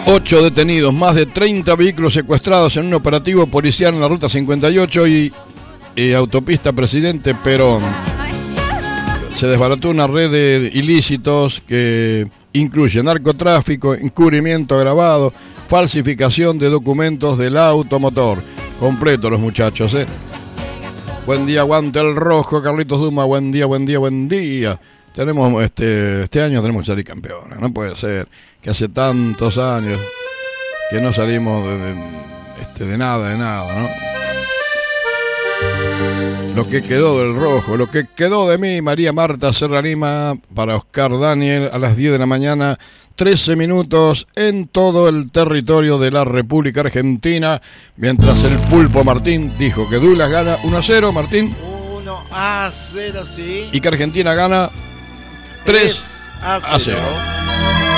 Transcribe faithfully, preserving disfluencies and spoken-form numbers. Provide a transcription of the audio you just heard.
Ocho detenidos, más de treinta vehículos secuestrados en un operativo policial en la ruta cincuenta y ocho y, y autopista Presidente Perón. Se desbarató una red de ilícitos que incluye narcotráfico, encubrimiento agravado, falsificación de documentos del automotor. Completo los muchachos, ¿eh? Buen día, aguante el rojo, Carlitos Duma. Buen día, buen día, buen día. Tenemos este, este año tenemos que salir campeones. No puede ser que hace tantos años que no salimos de, de, este, de nada, de nada, ¿no? Lo que quedó del rojo, lo que quedó de mí, María Marta Serranima, para Oscar Daniel, a las diez de la mañana, trece minutos en todo el territorio de la República Argentina, mientras el Pulpo Martín dijo que Douglas gana uno a cero, Martín. uno a cero, sí. Y que Argentina gana tres a cero.